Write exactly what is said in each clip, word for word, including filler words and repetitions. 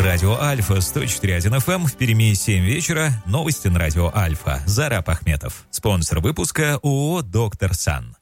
Радио Альфа, сто четыре и один эф эм, в Перми семь вечера. Новости на Радио Альфа. Зараб Ахметов. Спонсор выпуска ООО «Доктор Сан».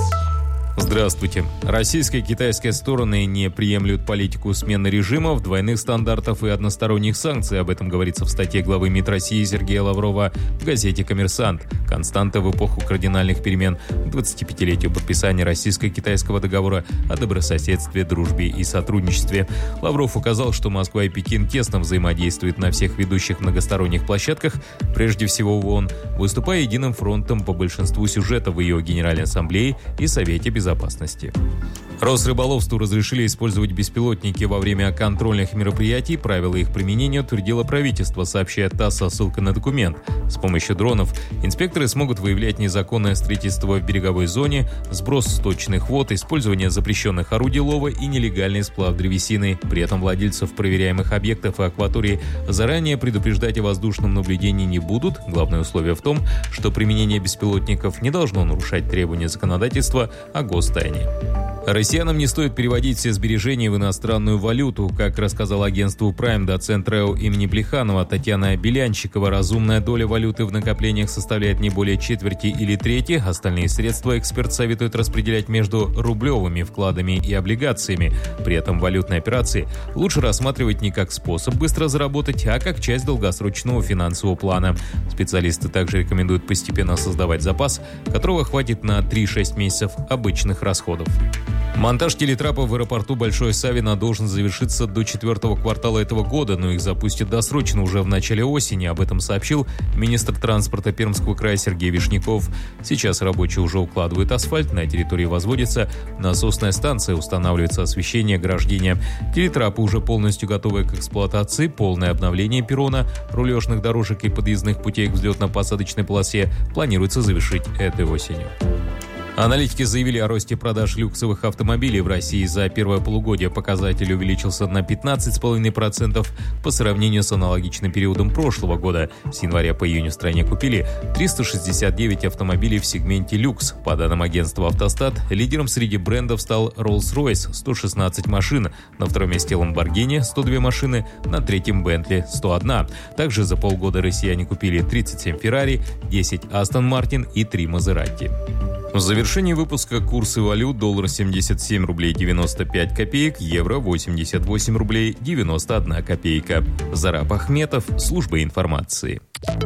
Здравствуйте. Российская и китайская стороны не приемлют политику смены режимов, двойных стандартов и односторонних санкций. Об этом говорится в статье главы МИД России Сергея Лаврова в газете «Коммерсант». Константа в эпоху кардинальных перемен к двадцатипятилетию подписания российско-китайского договора о добрососедстве, дружбе и сотрудничестве. Лавров указал, что Москва и Пекин тесно взаимодействуют на всех ведущих многосторонних площадках, прежде всего в ООН, выступая единым фронтом по большинству сюжетов в ее Генеральной Ассамблее и Совете Безопасности. безопасности. Росрыболовству разрешили использовать беспилотники во время контрольных мероприятий. Правила их применения утвердило правительство, сообщает ТАСС со ссылкой на документ. С помощью дронов инспекторы смогут выявлять незаконное строительство в береговой зоне, сброс сточных вод, использование запрещенных орудий лова и нелегальный сплав древесины. При этом владельцев проверяемых объектов и акваторий заранее предупреждать о воздушном наблюдении не будут. Главное условие в том, что применение беспилотников не должно нарушать требования законодательства о гостайне. Россиянам не стоит переводить все сбережения в иностранную валюту. Как рассказал агентству Prime доцент РЭО имени Плеханова Татьяна Белянщикова, разумная доля валюты в накоплениях составляет не более четверти или трети. Остальные средства эксперт советует распределять между рублевыми вкладами и облигациями. При этом валютные операции лучше рассматривать не как способ быстро заработать, а как часть долгосрочного финансового плана. Специалисты также рекомендуют постепенно создавать запас, которого хватит на три-шесть месяцев обычных расходов. Монтаж телетрапов в аэропорту Большое Савино должен завершиться до четвертого квартала этого года, но их запустят досрочно уже в начале осени. Об этом сообщил министр транспорта Пермского края Сергей Вишняков. Сейчас рабочие уже укладывают асфальт, на территории возводится насосная станция, устанавливается освещение, ограждение. Телетрапы уже полностью готовы к эксплуатации. Полное обновление перрона, рулежных дорожек и подъездных путей к взлетно-посадочной полосе планируется завершить этой осенью. Аналитики заявили о росте продаж люксовых автомобилей в России. За первое полугодие показатель увеличился на пятнадцать целых пять десятых процента по сравнению с аналогичным периодом прошлого года. С января по июнь в стране купили триста шестьдесят девять автомобилей в сегменте люкс. По данным агентства «Автостат», лидером среди брендов стал Rolls-Royce – сто шестнадцать машин, на втором месте Lamborghini – сто две машины, на третьем Bentley – сто одна. Также за полгода россияне купили тридцать семь Ferrari, десять Aston Martin и три Maserati. В завершении выпуска курсы валют: доллар семьдесят семь рублей девяносто пять копеек, евро восемьдесят восемь рублей девяносто одна копейка. Зараб Ахметов, служба информации.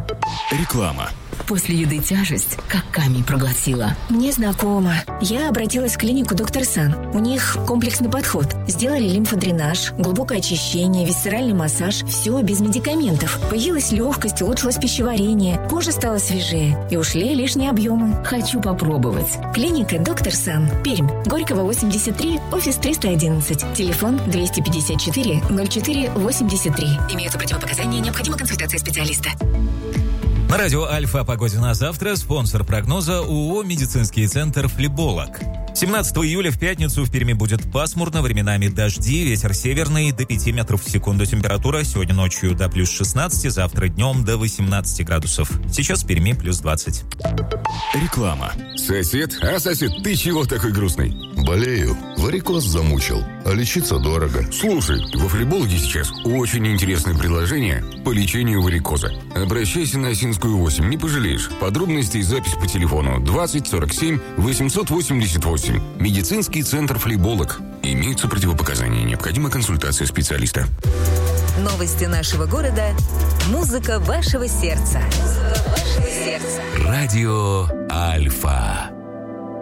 Реклама. После еды тяжесть, как камень проглотила. Мне знакомо. Я обратилась в клинику «Доктор Сан». У них комплексный подход. Сделали лимфодренаж, глубокое очищение, висцеральный массаж. Все без медикаментов. Появилась легкость, улучшилось пищеварение, кожа стала свежее и ушли лишние объемы. Хочу попробовать. Клиника «Доктор Сан». Пермь. Горького, восемьдесят три, офис триста одиннадцать. Телефон двести пятьдесят четыре ноль четыре восемьдесят три. Имеются противопоказания, необходима консультация специалиста. На Радио Альфа о погоде на завтра. Спонсор прогноза ООО «Медицинский центр Флеболог». семнадцатого июля в пятницу в Перми будет пасмурно, временами дожди, ветер северный до пяти метров в секунду. Температура сегодня ночью до плюс шестнадцати, завтра днем до восемнадцати градусов. Сейчас в Перми плюс двадцать. Реклама. Сосед? А, сосед, ты чего такой грустный? Болею. Варикоз замучил. А лечиться дорого. Слушай, во Флебологе сейчас очень интересное предложение по лечению варикоза. Обращайся на Осинскую восемь, не пожалеешь. Подробности и запись по телефону двадцать сорок семь восемьсот восемьдесят восемь. Медицинский центр Флеболог. Имеются противопоказания, необходима консультация специалиста. Новости нашего города. Музыка вашего сердца. Музыка вашего сердца. Радио Альфа.